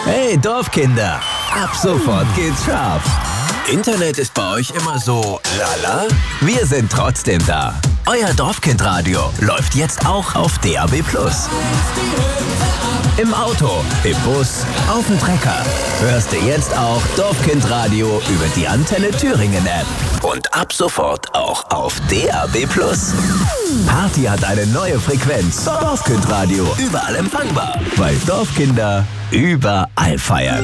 Hey Dorfkinder, ab sofort geht's scharf. Internet ist bei euch immer so lala? Wir sind trotzdem da. Euer Dorfkindradio läuft jetzt auch auf DAB+. Im Auto, im Bus, auf dem Trecker. Hörst du jetzt auch Dorfkindradio über die Antenne Thüringen App. Und ab sofort auch auf DAB+. Party hat eine neue Frequenz. Dorfkindradio, überall empfangbar. Weil Dorfkinder überall feiern.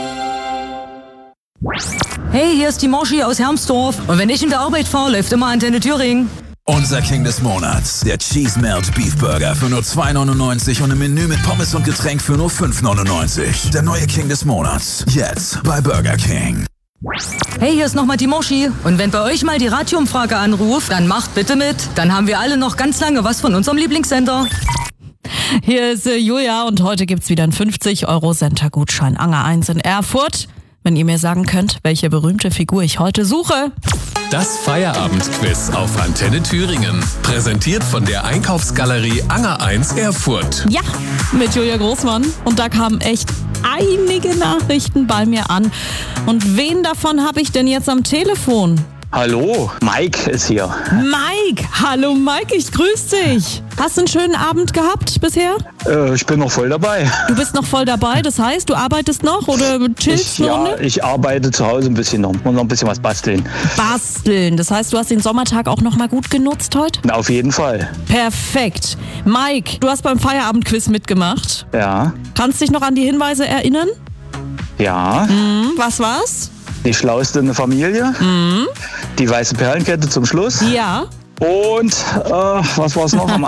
Hey, hier ist die Morschi aus Hermsdorf. Und wenn ich in der Arbeit fahre, läuft immer Antenne Thüringen. Unser King des Monats, der Cheese Melt Beef Burger für nur 2,99 und ein Menü mit Pommes und Getränk für nur 5,99. Der neue King des Monats, jetzt bei Burger King. Hey, hier ist nochmal die Morschi. Und wenn bei euch mal die Radioumfrage anruft, dann macht bitte mit. Dann haben wir alle noch ganz lange was von unserem Lieblingssender. Hier ist Julia und heute gibt's wieder einen 50-Euro-Center-Gutschein Anger 1 in Erfurt. Wenn ihr mir sagen könnt, welche berühmte Figur ich heute suche. Das Feierabendquiz auf Antenne Thüringen. Präsentiert von der Einkaufsgalerie Anger 1 Erfurt. Ja, mit Julia Großmann. Und da kamen echt einige Nachrichten bei mir an. Und wen davon habe ich denn jetzt am Telefon? Hallo, Mike ist hier. Mike! Hallo Mike, ich grüße dich. Hast du einen schönen Abend gehabt bisher? Ich bin noch voll dabei. Du bist noch voll dabei, das heißt, du arbeitest noch oder chillst noch? Ja, ich arbeite zu Hause ein bisschen noch. Muss noch ein bisschen was basteln. Basteln, das heißt, du hast den Sommertag auch noch mal gut genutzt heute? Na, auf jeden Fall. Perfekt. Mike, du hast beim Feierabendquiz mitgemacht. Ja. Kannst dich noch an die Hinweise erinnern? Ja. Was war's? Die Schlauste in der Familie. Die weiße Perlenkette zum Schluss. Ja. Und was war's noch am